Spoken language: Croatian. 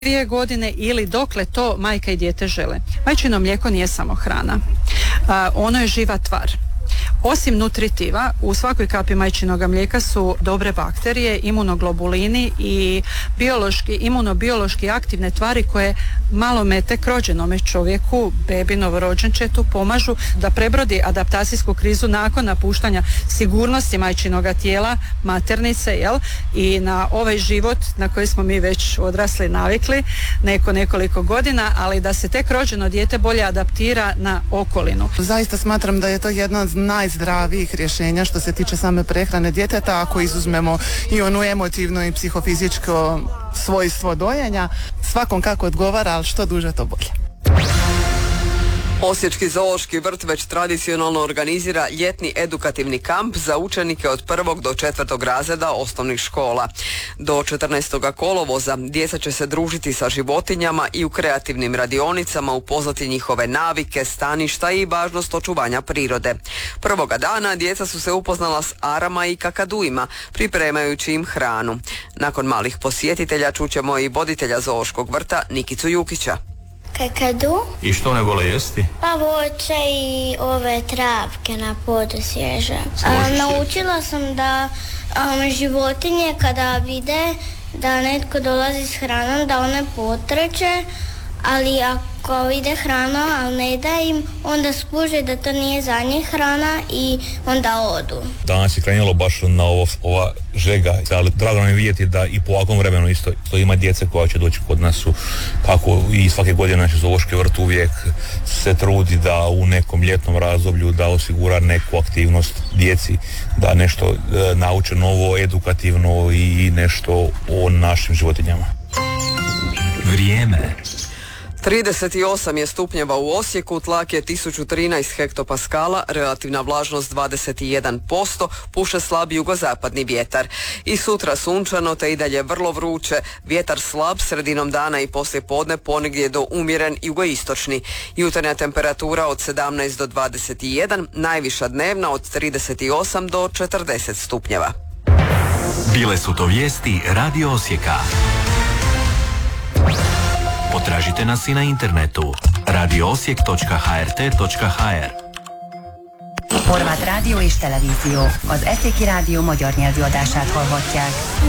2 godine ili dokle to majka i dijete žele. Majčino mlijeko nije samo hrana. Ono je živa tvar. Osim nutritiva, u svakoj kapi majčinoga mlijeka su dobre bakterije, imunoglobulini i imunobiološki aktivne tvari koje malome tek rođenome čovjeku, bebi, novorođenčetu pomažu da prebrodi adaptacijsku krizu nakon napuštanja sigurnosti majčinoga tijela, maternice, i na ovaj život na koji smo mi već odrasli navikli nekoliko godina, ali da se tek rođeno dijete bolje adaptira na okolinu. Zaista smatram da je to jedno od najzdravijih rješenja što se tiče same prehrane djeteta, ako izuzmemo i onu emotivno i psihofizičko svojstvo dojenja. Svakom kako odgovara, ali što duže to bolje. Osječki zoološki vrt već tradicionalno organizira ljetni edukativni kamp za učenike od 1. do 4. razreda osnovnih škola. Do 14. kolovoza djeca će se družiti sa životinjama i u kreativnim radionicama upoznati njihove navike, staništa i važnost očuvanja prirode. Prvoga dana djeca su se upoznala s arama i kakaduima, pripremajući im hranu. Nakon malih posjetitelja čućemo i voditelja zoološkog vrta Nikicu Jukića. Kakadu. I što one vole jesti? Pa voće i ove travke na podu svježe. Naučila sam da životinje kada vide da netko dolazi s hranom, da one potreće, ali ako vide hranu, ali ne da im, onda skuže da to nije za njih hrana i onda odu. Danas je krenulo baš na ova žega, ali drago nam je vidjeti da i po ovakvom vremenu isto ima djece koja će doći kod nas, kako i svake godine naš zoološki vrt uvijek se trudi da u nekom ljetnom razdoblju da osigura neku aktivnost djeci, da nešto nauče novo, edukativno i nešto o našim životinjama. Vrijeme. 38 je stupnjeva u Osijeku, tlak je 1013 hektopaskala, relativna vlažnost 21%, puše slab jugozapadni vjetar. I sutra sunčano te i dalje vrlo vruće, vjetar slab sredinom dana i poslije podne ponegdje do umjeren jugoistočni. Jutarnja temperatura od 17 do 21, najviša dnevna od 38 do 40 stupnjeva. Bile su to vijesti Radio Osijeka. Potražite nas i na internetu radioosijek.hrt.hr. Horvát rádió és televízió. Az Eszéki Rádió magyar nyelvű adását hallhatják.